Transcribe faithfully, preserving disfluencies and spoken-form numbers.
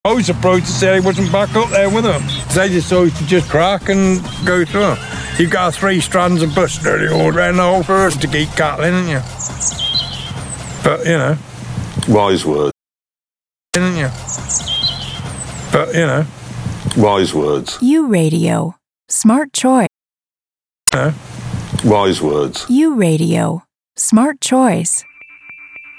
I was surprised to say he wasn't back up there with them. They decided to just crack and go through. You've got three strands of buster all around the whole forest to keep cattle in, haven't you? But, you know. Wise words. Didn't you? But, you know. Wise words. U Radio. Smart choice. You know. Wise words. U Radio. Smart choice.